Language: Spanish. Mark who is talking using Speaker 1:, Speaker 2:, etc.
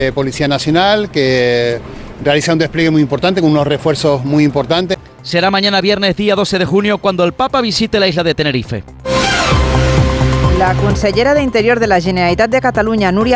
Speaker 1: Policía Nacional, que realiza un despliegue muy importante con unos refuerzos muy importantes.
Speaker 2: Será mañana viernes, día 12 de junio, cuando el Papa visite la isla de Tenerife.
Speaker 3: La consellera de Interior de la Generalitat de Cataluña, Núria